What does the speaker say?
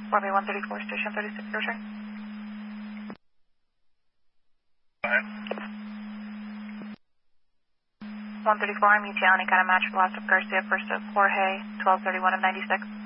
Runway 134, station 36, return. Go ahead. 134, I'm ETA on Icana Match, last of Garcia, first of Jorge, 1231 of 96.